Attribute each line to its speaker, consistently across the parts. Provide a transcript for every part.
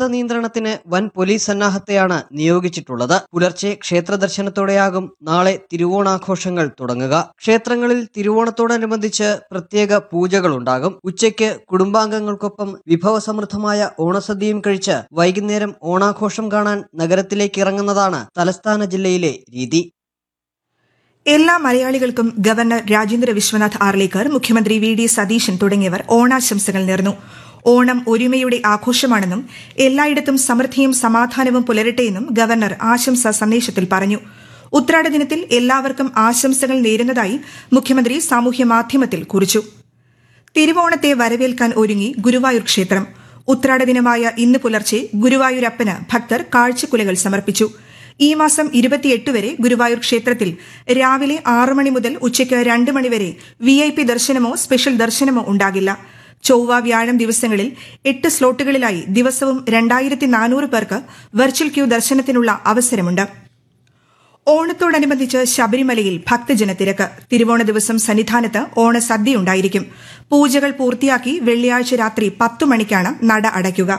Speaker 1: നിയന്ത്രണത്തിന് വൻ പോലീസ് സന്നാഹത്തെയാണ് നിയോഗിച്ചിട്ടുള്ളത്. പുലർച്ചെ ക്ഷേത്ര ദർശനത്തോടെയാകും നാളെ തിരുവോണാഘോഷങ്ങൾ തുടങ്ങുക. ക്ഷേത്രങ്ങളിൽ തിരുവോണത്തോടനുബന്ധിച്ച് പ്രത്യേക പൂജകളുണ്ടാകും. ഉച്ചയ്ക്ക് കുടുംബാംഗങ്ങൾക്കൊപ്പം വിഭവസമൃദ്ധമായ ഓണസദ്യയും കഴിച്ച് വൈകുന്നേരം ഓണാഘോഷം കാണാൻ നഗരത്തിലേക്ക് ഇറങ്ങുന്നതാണ് തലസ്ഥാന ജില്ലയിലെ രീതി.
Speaker 2: എല്ലാ മലയാളികൾക്കും ഗവർണർ രാജേന്ദ്ര വിശ്വനാഥ് ആർലേക്കർ, മുഖ്യമന്ത്രി വി.ഡി. സതീശൻ തുടങ്ങിയവർ ഓണാശംസകൾ നേർന്നു. ഓണം ഒരുമയുടെ ആഘോഷമാണെന്നും എല്ലായിടത്തും സമൃദ്ധിയും സമാധാനവും പുലരട്ടെയെന്നും ഗവർണർ ആശംസാ സന്ദേശത്തിൽ പറഞ്ഞു. ഉത്രാട ദിനത്തിൽ എല്ലാവർക്കും ആശംസകൾ നേരുന്നതായി മുഖ്യമന്ത്രി സാമൂഹ്യമാധ്യമത്തിൽ കുറിച്ചു. തിരുവോണത്തെ വരവേൽക്കാൻ ഒരുങ്ങി ഗുരുവായൂർ ക്ഷേത്രം. ഉത്രാട ദിനമായ ഇന്ന് പുലർച്ചെ ഗുരുവായൂരപ്പന് ഭക്തർ കാഴ്ചക്കുലകൾ സമർപ്പിച്ചു. ഈ മാസം 28 വരെ ഗുരുവായൂർ ക്ഷേത്രത്തിൽ രാവിലെ 6 മണി മുതൽ ഉച്ചയ്ക്ക് 2 മണി വരെ VIP ദർശനമോ സ്പെഷ്യൽ ദർശനമോ ഉണ്ടാകില്ല. ചൊവ്വ വ്യാഴം ദിവസങ്ങളിൽ 8 സ്ലോട്ടുകളിലായി ദിവസവും 2400 പേർക്ക് വെർച്വൽ ക്യൂ ദർശനത്തിനുള്ള അവസരമുണ്ട്. ഓണത്തോടനുബന്ധിച്ച് ശബരിമലയിൽ ഭക്തജനത്തിരക്ക്. തിരുവോണ ദിവസം സന്നിധാനത്ത് ഓണസദ്യയുണ്ടായിരിക്കും. പൂജകൾ പൂർത്തിയാക്കി വെള്ളിയാഴ്ച രാത്രി 10 മണിക്കാണ് നട അടയ്ക്കുക.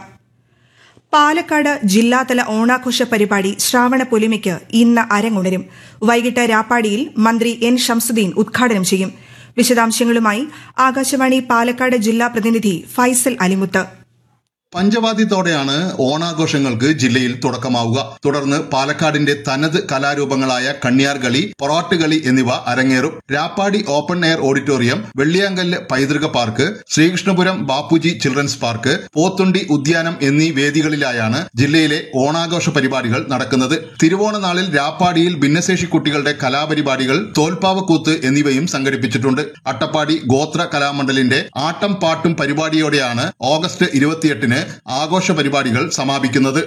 Speaker 2: പാലക്കാട് ജില്ലാതല ഓണാഘോഷ പരിപാടി ശ്രാവണ പൊലിമയ്ക്ക് ഇന്ന് അരങ്ങുണരും. വൈകിട്ട് രാപ്പാടിയിൽ മന്ത്രി എൻ ഷംസുദ്ദീൻ ഉദ്ഘാടനം ചെയ്യും. വിശദാംശങ്ങളുമായി ആകാശവാണി പാലക്കാട് ജില്ലാ പ്രതിനിധി ഫൈസൽ അലിമുത്ത്.
Speaker 3: പഞ്ചവാദ്യത്തോടെയാണ് ഓണാഘോഷങ്ങൾക്ക് ജില്ലയിൽ തുടക്കമാവുക. തുടർന്ന് പാലക്കാടിന്റെ തനത് കലാരൂപങ്ങളായ കണ്യാർകളി, പൊറാട്ടുകളി എന്നിവ അരങ്ങേറും. രാപ്പാടി ഓപ്പൺ എയർ ഓഡിറ്റോറിയം, വെള്ളിയാങ്കല്ല് പൈതൃക park, Sreekrishnapuram Bapuji children's park, Pothundi ഉദ്യാനം എന്നീ വേദികളിലായാണ് ജില്ലയിലെ ഓണാഘോഷ പരിപാടികൾ നടക്കുന്നത്. തിരുവോണ നാളിൽ രാപ്പാടിയിൽ ഭിന്നശേഷി കുട്ടികളുടെ കലാപരിപാടികൾ, തോൽപ്പാവക്കൂത്ത് എന്നിവയും സംഘടിപ്പിച്ചിട്ടുണ്ട്. അട്ടപ്പാടി ഗോത്ര കലാമണ്ഡലിന്റെ ആട്ടം പാട്ടും പരിപാടിയോടെയാണ് ഓഗസ്റ്റ് 28-ന് ആഘോഷ പരിപാടികൾ സമാപിക്കുന്നത്.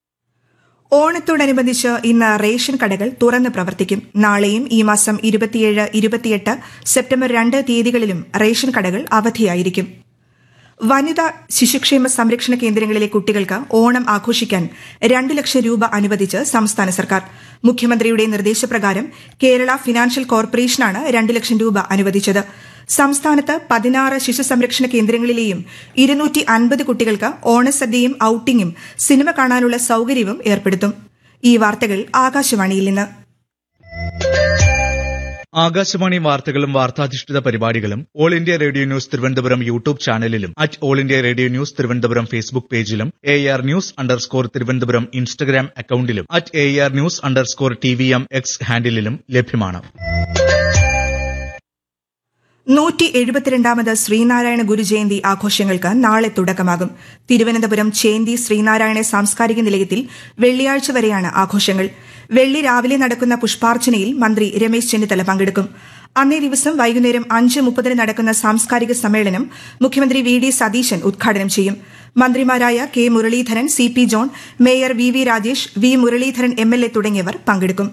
Speaker 2: ഓണത്തോടനുബന്ധിച്ച് ഇന്ന് റേഷൻ കടകൾ തുറന്ന് പ്രവർത്തിക്കും. നാളെയും ഈ മാസം 27, 28, സെപ്റ്റംബർ 2 തീയതികളിലും റേഷൻ കടകൾ അവധിയായിരിക്കും. വനിതാ ശിശുക്ഷേമ സംരക്ഷണ കേന്ദ്രങ്ങളിലെ കുട്ടികൾക്ക് ഓണം ആഘോഷിക്കാൻ 2 ലക്ഷം രൂപ അനുവദിച്ച് സംസ്ഥാന സർക്കാർ. മുഖ്യമന്ത്രിയുടെ നിർദ്ദേശപ്രകാരം കേരള ഫിനാൻഷ്യൽ കോർപ്പറേഷനാണ് 2 ലക്ഷം രൂപ അനുവദിച്ചത്. സംസ്ഥാനത്ത് 16 ശിശു സംരക്ഷണ കേന്ദ്രങ്ങളിലെയും 250 കുട്ടികൾക്ക് ഓണസദ്യയും ഔട്ടിംഗും സിനിമ കാണാനുള്ള സൌകര്യവും ഏർപ്പെടുത്തും. ഈ വാർത്തകൾ ആകാശവാണിയിൽ നിന്ന്.
Speaker 4: ആകാശവാണി വാർത്തകളും വാർത്താധിഷ്ഠിത പരിപാടികളും all India radio news Thiruvananthapuram YouTube ചാനലിലും all India radio news Thiruvananthapuram Facebook പേജിലും AR News_ തിരുവനന്തപുരം ഇൻസ്റ്റഗ്രാം അക്കൌണ്ടിലും AR News_TVM X ഹാൻഡിലും ലഭ്യമാണ്.
Speaker 2: 172ാമത് ശ്രീനാരായണ ഗുരുജയന്തി ആഘോഷങ്ങൾക്ക് നാളെ തുടക്കമാകും. തിരുവനന്തപുരം ചേന്തി ശ്രീനാരായണ സാംസ്കാരിക നിലയത്തിൽ വെള്ളിയാഴ്ച വരെയാണ് ആഘോഷങ്ങൾ. വെള്ളി രാവിലെ നടക്കുന്ന പുഷ്പാർച്ചനയിൽ മന്ത്രി രമേശ് ചെന്നിത്തല പങ്കെടുക്കും. അന്നേ ദിവസം വൈകുന്നേരം 5:30 നടക്കുന്ന സാംസ്കാരിക സമ്മേളനം മുഖ്യമന്ത്രി വി.ഡി. സതീശൻ ഉദ്ഘാടനം ചെയ്യും. മന്ത്രിമാരായ K Muraleedharan, CP John, mayor VV Rajesh, V Muraleedharan MLA തുടങ്ങിയവർ പങ്കെടുക്കും.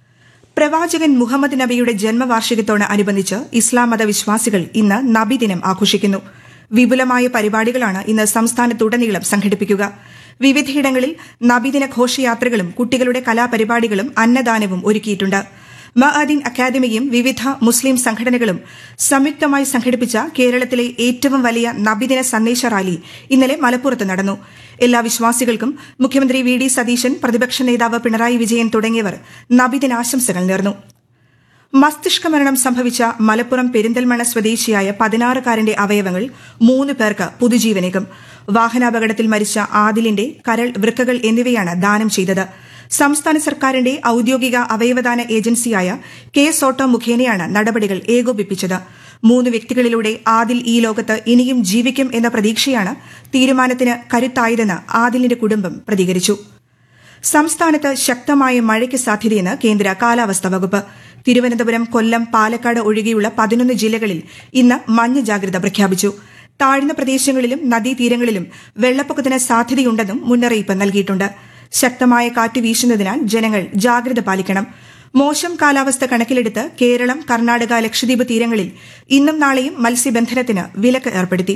Speaker 2: പ്രവാചകൻ മുഹമ്മദ് നബിയുടെ ജന്മവാർഷികത്തോടനുബന്ധിച്ച് ഇസ്ലാം മതവിശ്വാസികൾ ഇന്ന് നബിദിനം ആഘോഷിക്കുന്നു. വിപുലമായ പരിപാടികളാണ് ഇന്ന് സംസ്ഥാനത്തുടനീളം സംഘടിപ്പിക്കുക. വിവിധയിടങ്ങളിൽ നബിദിന ഘോഷയാത്രകളും കുട്ടികളുടെ കലാപരിപാടികളും അന്നദാനവും ഒരുക്കിയിട്ടുണ്ട്. മഅദീൻ അക്കാദമിയും വിവിധ മുസ്ലിം സംഘടനകളും സംയുക്തമായി സംഘടിപ്പിച്ച കേരളത്തിലെ ഏറ്റവും വലിയ നബിദിന സന്ദേശ റാലി ഇന്നലെ മലപ്പുറത്ത് നടന്നു. എല്ലാ വിശ്വാസികൾക്കും മുഖ്യമന്ത്രി വി.ഡി. സതീശൻ, പ്രതിപക്ഷ നേതാവ് പിണറായി വിജയൻ തുടങ്ങിയവർ നബിദിനാശംസകൾ നേർന്നു. മസ്തിഷ്ക മരണം സംഭവിച്ച മലപ്പുറം പെരിന്തൽമണ്ണ സ്വദേശിയായ 16-കാരന്റെ അവയവങ്ങൾ 3 പേർക്ക് പുതുജീവനേകും. വാഹനാപകടത്തിൽ മരിച്ച ആദിലിന്റെ കരൾ, വൃക്കകൾ എന്നിവയാണ് ദാനം ചെയ്തത്. സംസ്ഥാന സർക്കാരിന്റെ ഔദ്യോഗിക അവയവദാന ഏജൻസിയായ KSOTO മുഖേനയാണ് നടപടികൾ ഏകോപിപ്പിച്ചത്. 3 വ്യക്തികളിലൂടെ ആദിൽ ഈ ലോകത്ത് ഇനിയും ജീവിക്കും എന്ന പ്രതീക്ഷയാണ് തീരുമാനത്തിന് കരുത്തായതെന്ന് ആദിലിന്റെ കുടുംബം പ്രതികരിച്ചു. സംസ്ഥാനത്ത് ശക്തമായ മഴയ്ക്ക് സാധ്യതയെന്ന് കേന്ദ്ര കാലാവസ്ഥാ വകുപ്പ്. തിരുവനന്തപുരം, കൊല്ലം, പാലക്കാട് ഒഴികെയുള്ള 11 ജില്ലകളിൽ ഇന്ന് മഞ്ഞ ജാഗ്രത പ്രഖ്യാപിച്ചു. താഴ്ന്ന പ്രദേശങ്ങളിലും നദീതീരങ്ങളിലും വെള്ളപ്പൊക്കത്തിന് സാധ്യതയുണ്ടെന്നും മുന്നറിയിപ്പ് നൽകിയിട്ടുണ്ട്. ശക്തമായ കാറ്റ് വീശുന്നതിനാൽ ജനങ്ങൾ ജാഗ്രത പാലിക്കണം. മോശം കാലാവസ്ഥ കണക്കിലെടുത്ത് കേരളം, കർണാടക, ലക്ഷദ്വീപ് തീരങ്ങളിൽ ഇന്നും നാളെയും മത്സ്യബന്ധനത്തിന് വിലക്ക് ഏർപ്പെടുത്തി.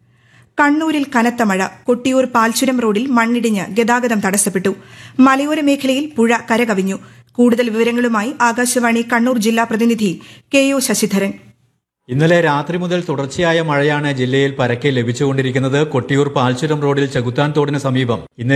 Speaker 2: കണ്ണൂരിൽ കനത്ത മഴ. കൊട്ടിയൂർ പാൽച്ചുരം റോഡിൽ മണ്ണിടിഞ്ഞ് ഗതാഗതം തടസ്സപ്പെട്ടു. മലയോര മേഖലയിൽ പുഴ കരകവിഞ്ഞു. കൂടുതൽ വിവരങ്ങളുമായി ആകാശവാണി കണ്ണൂർ ജില്ലാ പ്രതിനിധി KO ശശിധരൻ.
Speaker 5: ഇന്നലെ രാത്രി മുതൽ തുടർച്ചയായ മഴയാണ് ജില്ലയിൽ പരക്കെ ലഭിച്ചുകൊണ്ടിരിക്കുന്നത്. കൊട്ടിയൂർ പാൽച്ചുരം റോഡിൽ ചെകുത്താൻ തോടിന് സമീപം ഇന്ന്